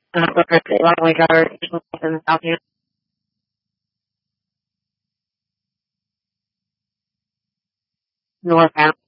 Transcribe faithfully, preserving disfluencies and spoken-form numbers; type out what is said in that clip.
Uh, but a lot of like our people in the South here. North out.